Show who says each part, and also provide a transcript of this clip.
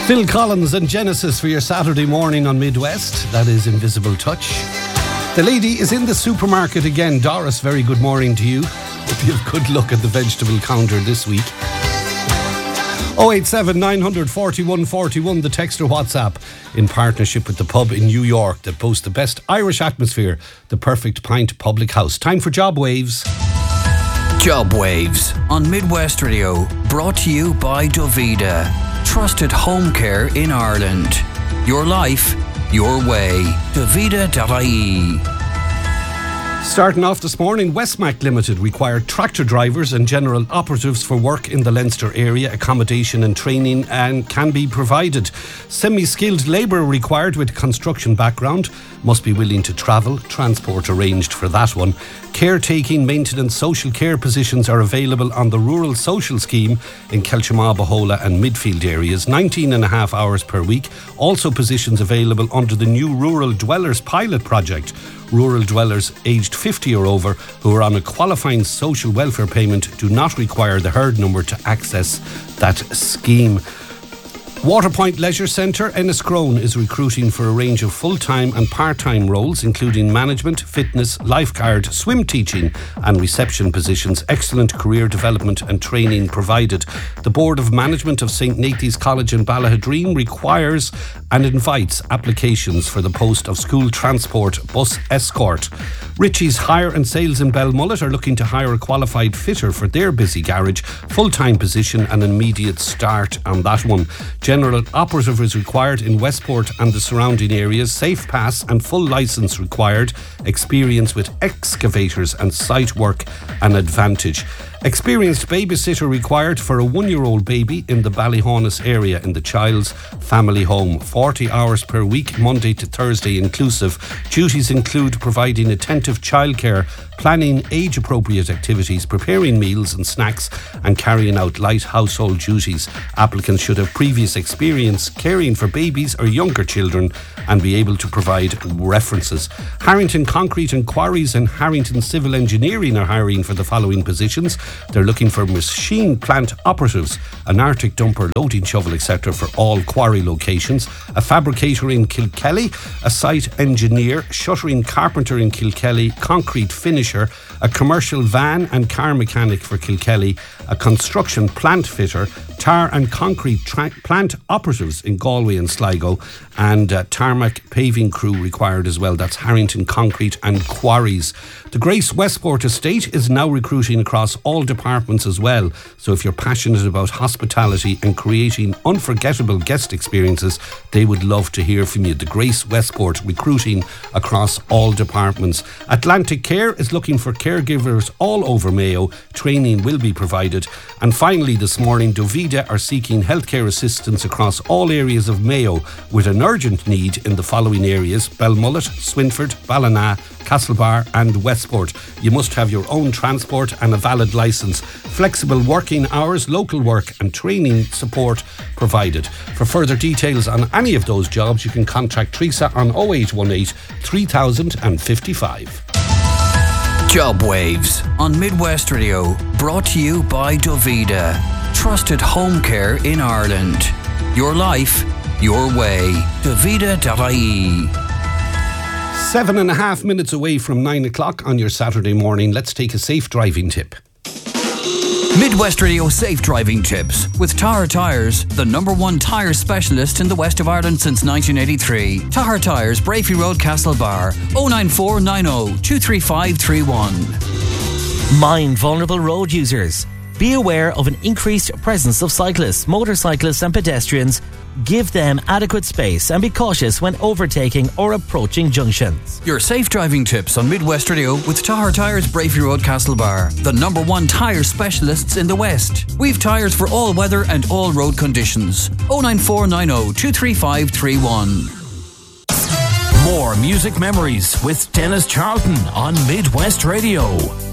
Speaker 1: Phil Collins and Genesis for your Saturday morning on Midwest. That is Invisible Touch. The lady is in the supermarket again. Doris, very good morning to you. Hope you have good luck at the vegetable counter this week. 087 941 41, the text or WhatsApp, in partnership with the pub in New York that boasts the best Irish atmosphere, the Perfect Pint Public House. Time for Job Waves.
Speaker 2: Job Waves on Midwest Radio, brought to you by Dovida. Trusted home care in Ireland. Your life, your way. Dovida.ie.
Speaker 1: Starting off this morning, Westmac Limited required tractor drivers and general operatives for work in the Leinster area. Accommodation and training and can be provided. Semi-skilled labour required with a construction background. Must be willing to travel. Transport arranged for that one. Caretaking, maintenance, social care positions are available on the Rural Social Scheme in Kelchamaw, Bohola and Midfield areas. 19.5 hours per week. Also positions available under the new Rural Dwellers Pilot Project. Rural dwellers aged 50 or over who are on a qualifying social welfare payment do not require the herd number to access that scheme. Waterpoint Leisure Centre, Enniscrone, is recruiting for a range of full-time and part-time roles, including management, fitness, lifeguard, swim teaching and reception positions. Excellent career development and training provided. The Board of Management of St Nathan's College in Ballahadreen requires and invites applications for the post of school transport bus escort. Ritchie's Hire and Sales in Belmullet are looking to hire a qualified fitter for their busy garage. Full-time position and an immediate start on that one. General operative is required in Westport and the surrounding areas. Safe pass and full licence required. Experience with excavators and site work an advantage. Experienced babysitter required for a 1-year-old baby in the Ballyhaunis area in the child's family home. 40 hours per week, Monday to Thursday inclusive. Duties include providing attentive childcare, planning age-appropriate activities, preparing meals and snacks, and carrying out light household duties. Applicants should have previous experience caring for babies or younger children and be able to provide references. Harrington Concrete and Quarries and Harrington Civil Engineering are hiring for the following positions. They're looking for machine plant operatives, an Arctic dumper, loading shovel, etc. for all quarry locations. A fabricator in Kilkelly, a site engineer, shuttering carpenter in Kilkelly, concrete finisher, a commercial van and car mechanic for Kilkelly, a construction plant fitter, tar and concrete plant operatives in Galway and Sligo, and tarmac paving crew required as well. That's Harrington Concrete and Quarries. The Grace Westport Estate is now recruiting across all departments as well. So if you're passionate about hospitality and creating unforgettable guest experiences, they would love to hear from you. The Grace Westport recruiting across all departments. Atlantic Care is looking for caregivers all over Mayo. Training will be provided. And finally this morning, Dovida are seeking healthcare assistance across all areas of Mayo with an urgent need in the following areas: Belmullet, Swinford, Ballina, Castlebar and Westport. You must have your own transport and a valid licence. Flexible working hours, local work and training support provided. For further details on any of those jobs, you can contact Teresa on 0818 3055.
Speaker 2: Job Waves on Midwest Radio, brought to you by Dovida. Trusted home care in Ireland. Your life, your way. Dovida.ie.
Speaker 1: 7.5 minutes away from 9 o'clock on your Saturday morning. Let's take a safe driving tip.
Speaker 2: Midwest Radio Safe Driving Tips with Tahar Tyres, the #1 tyre specialist in the west of Ireland since 1983. Tahar Tyres, Brafey Road, Castlebar, 09490 23531.
Speaker 3: Mind vulnerable road users. Be aware of an increased presence of cyclists, motorcyclists and pedestrians. Give them adequate space and be cautious when overtaking or approaching junctions.
Speaker 2: Your safe driving tips on Midwest Radio with Tahar Tyres, Brafey Road, Castlebar, the #1 tyre specialists in the West. We've tyres for all weather and all road conditions. 09490 23531.
Speaker 4: More music memories with Dennis Charlton on Midwest Radio.